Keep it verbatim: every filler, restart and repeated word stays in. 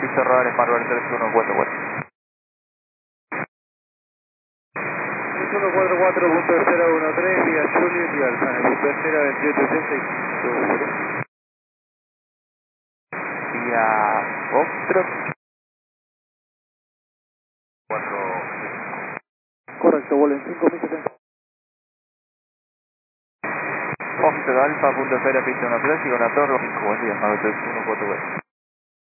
Cerro Ares, Marvel tres uno cuatro cuatro. tres uno cuatro cuatro punto cero uno tres, vía Juliet y Alfa, en el punto espera veintiocho ochenta y cinco. Vía Foxtrot. cuatro. Correcto, vuelo en cinco mil setenta. Foxtrot Alfa, punto espera, pista uno tres y con la torre cinco. Buen día, Marvel tres uno cuatro cuatro.